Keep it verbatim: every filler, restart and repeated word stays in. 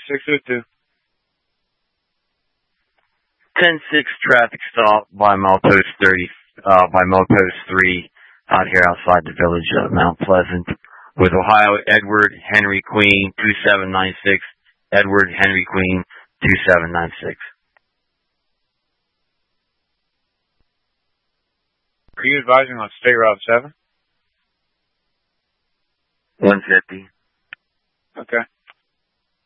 six oh two. ten six traffic stop by milepost thirty, uh, by milepost three out here outside the village of Mount Pleasant with Ohio Edward Henry Queen two seven nine six. Edward Henry Queen two seven nine six. Are you advising on State Route seven? one fifty. Okay.